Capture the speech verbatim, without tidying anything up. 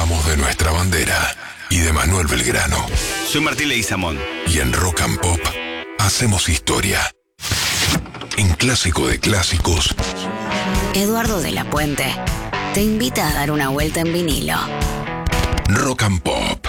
hablamos de nuestra bandera y de Manuel Belgrano. Soy Martín Leguizamón. Y en Rock and Pop hacemos historia. En Clásico de Clásicos, Eduardo de la Puente te invita a dar una vuelta en vinilo. Rock and Pop.